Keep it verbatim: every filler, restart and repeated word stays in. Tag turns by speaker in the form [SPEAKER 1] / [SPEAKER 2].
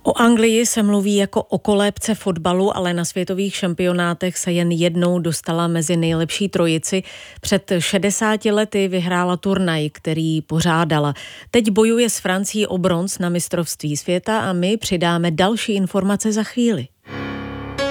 [SPEAKER 1] O Anglii se mluví jako o kolébce fotbalu, ale na světových šampionátech se jen jednou dostala mezi nejlepší trojici. Před šedesáti lety vyhrála turnaj, který pořádala. Teď bojuje s Francií o bronz na mistrovství světa a my přidáme další informace za chvíli.